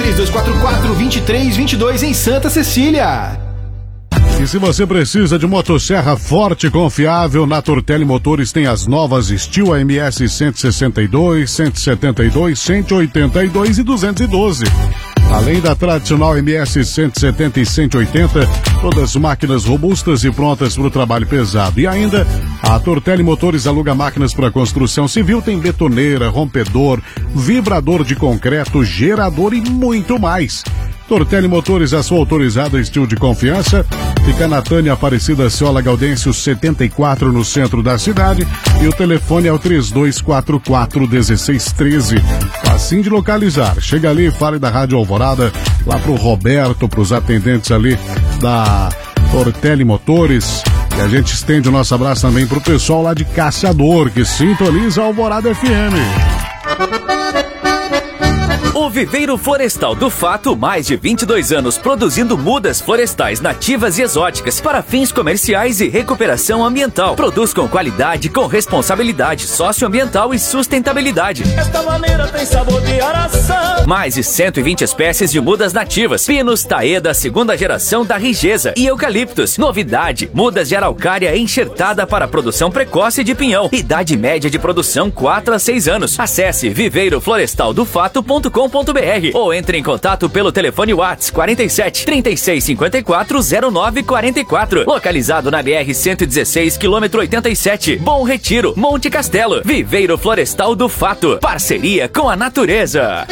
3244-2322 em Santa Cecília. E se você precisa de motosserra forte e confiável, na Tortelli Motores tem as novas Steel AMS 162, 172, 182 e 212. Além da tradicional MS 170 e 180, todas máquinas robustas e prontas para o trabalho pesado. E ainda, a Tortelli Motores aluga máquinas para construção civil, tem betoneira, rompedor, vibrador de concreto, gerador e muito mais. Tortelli Motores, a sua autorizada estilo de confiança, fica na Tânia Aparecida Ciola Gaudêncio 74 no centro da cidade e o telefone é o 3244-1613. Facinho de localizar. Chega ali e fale da Rádio Alvorada, lá pro Roberto, pros atendentes ali da Tortelli Motores. E a gente estende o nosso abraço também pro pessoal lá de Caçador, que sintoniza a Alvorada FM. O Viveiro Florestal do Fato, mais de 22 anos produzindo mudas florestais nativas e exóticas para fins comerciais e recuperação ambiental. Produz com qualidade, com responsabilidade socioambiental e sustentabilidade. Esta maneira tem sabor de araçá. Mais de 120 espécies de mudas nativas. Pinos, taeda, segunda geração da Rigesa e eucaliptos. Novidade, mudas de araucária enxertada para produção precoce de pinhão. Idade média de produção 4 a 6 anos. Acesse viveiroflorestaldofato.com.br ou entre em contato pelo telefone WhatsApp 47 36 54 09 44. Localizado na BR 116, quilômetro 87, Bom Retiro, Monte Castelo. Viveiro Florestal do Fato. Parceria com a natureza.